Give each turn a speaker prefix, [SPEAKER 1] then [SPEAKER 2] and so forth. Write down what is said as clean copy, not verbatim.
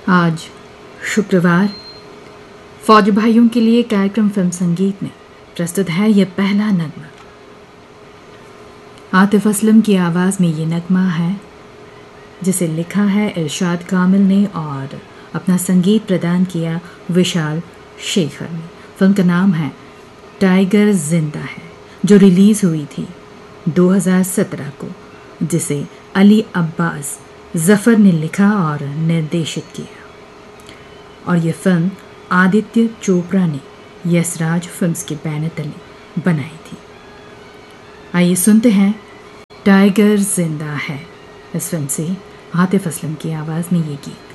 [SPEAKER 1] आज शुक्रवार फौज भाइयों के लिए कार्यक्रम फिल्म संगीत में प्रस्तुत है ये पहला नगमा। आतिफ असलम की आवाज़ में ये नगमा है जिसे लिखा है इरशाद कामिल ने और अपना संगीत प्रदान किया विशाल शेखर ने। फिल्म का नाम है टाइगर जिंदा है, जो रिलीज़ हुई थी 2017 को, जिसे अली अब्बास जफ़र ने लिखा और निर्देशित किया। और ये फिल्म आदित्य चोपड़ा ने यशराज फिल्म्स के बैनर तले बनाई थी। आइए सुनते हैं टाइगर जिंदा है इस फिल्म से आतिफ असलम की आवाज़ में ये गीत।